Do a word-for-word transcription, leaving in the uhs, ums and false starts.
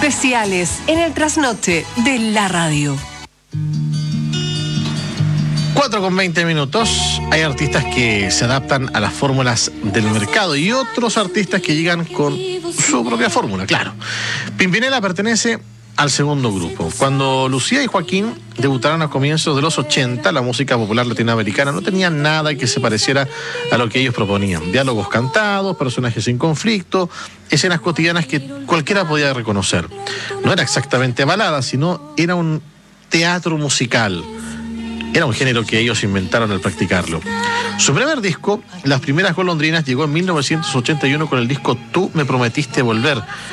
especiales en el trasnoche de la radio. cuatro con veinte minutos. Hay artistas que se adaptan a las fórmulas del mercado y otros artistas que llegan con su propia fórmula, claro. Pimpinela pertenece al segundo grupo. Cuando Lucía y Joaquín debutaron a comienzos de los ochenta, la música popular latinoamericana no tenía nada que se pareciera a lo que ellos proponían. Diálogos cantados, personajes sin conflicto, escenas cotidianas que cualquiera podía reconocer. No era exactamente balada, sino era un teatro musical. Era un género que ellos inventaron al practicarlo. Su primer disco, Las Primeras Golondrinas, llegó en mil novecientos ochenta y uno con el disco Tú me prometiste volver,